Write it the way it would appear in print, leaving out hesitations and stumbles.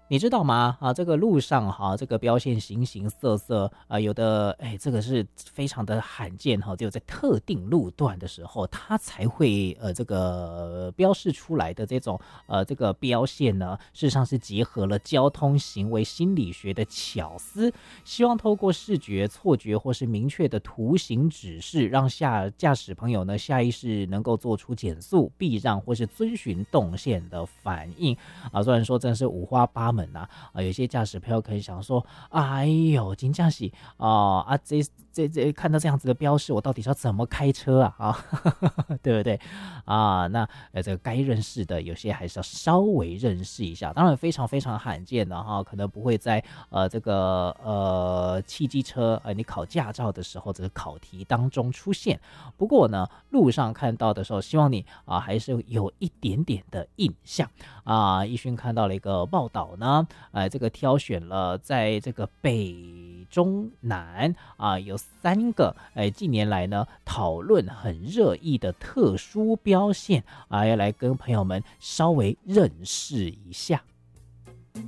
你知道吗？这个路上哈，这个标线形形色色啊，有的这个是非常的罕见哈，只有在特定路段的时候，它才会这个标示出来的这个标线呢，事实上是结合了交通行为心理学的巧思，希望透过视觉、错觉或是明确的图形指示，让驾驶朋友呢下意识能够做出减速、避让或是遵循动线的反应虽然说真的是五花八门有些驾驶朋友可以想说，哎呦，真正是这看到这样子的标示，我到底是要怎么开车对不对那这个该认识的有些还是要稍微认识一下，当然非常非常罕见的可能不会在这个汽机车你考驾照的时候这个考题当中出现。不过呢，路上看到的时候，希望你还是有一点点的印象奕迅看到了一个报道呢，这个挑选了在这个北中南有3个近年来呢讨论很热议的特殊标线要来跟朋友们稍微认识一下。